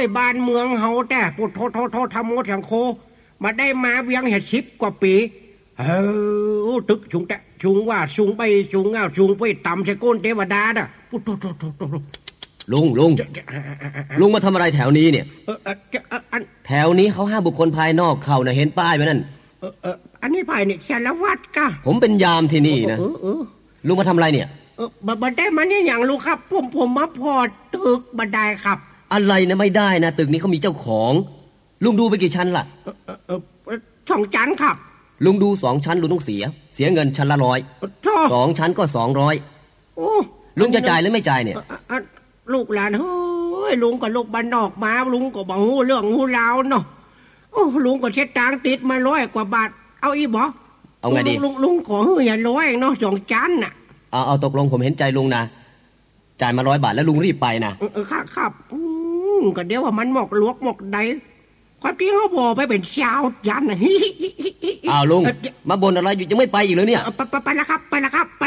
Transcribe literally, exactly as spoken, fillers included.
บ้านเมืองเฮาแต่ปุถโทโทโททำโมทังโคมาได้มาเวียงเห็ดชิบกว่าปีเออตึกชุงแต่ชุงว่าชุงไปชุงเงาชุงไปต่ำใช่ก้นเทวดาด่ะปุถโทโทโทโทลุงลุงลุงมาทำอะไรแถวนี้เนี่ยแถวนี้เขาห้ามบุคคลภายนอกเข้านะเห็นป้ายไหมนั่นอันนี้ภายเนี่ยสารวัตรกะผมเป็นยามที่นี่นะลุงมาทำอะไรเนี่ยเออบันไดมาเนี่ยอย่างลูกครับผมผมมาพอตึกบันไดครับอะไรนะไม่ได้นะตึกนี้เขามีเจ้าของลุงดูไปกี่ชั้นล่ะสองชั้นครับลุงดูสองชั้นลุงต้องเสียเสียเงินชั้นละร้อยสองชั้นก็สองร้อยโอ้ลุงจะจ่ายหรือไม่จ่ายเนี่ยลูกหลานเฮ้ยลุงกับลูกบ้านนอกมาลุงก็บอกงูเรื่องงูราวเนาะโอ้ลุงก็เช็ดตังติดมาร้อยกว่าบาทเอาอีบอเอาไงดีลุงลุงขอเฮ้ยอย่าร้อยเนาะสองชั้นน่ะเอาเอาตกลงผมเห็นใจลุงนะจ่ายมาร้อยบาทแล้วลุงรีบไปนะเออครับครับก็เดี๋ยวว่ามันหมกลวกหมกใดความจริงเขาบอกไปเป็นชาวยันนะอ้าวลุงมาบ่นอะไรอยู่ยังไม่ไปอีกเลยเนี่ยไปไปไปแล้วครับไปแล้วครับ